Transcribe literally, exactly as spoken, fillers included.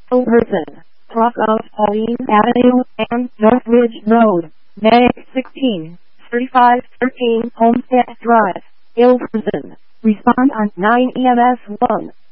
Overton, Cross of Pauline Avenue and North Ridge Road, Medic sixteen, thirty-five thirteen Homestead Drive, Ilverton. Respond on nine E M S one.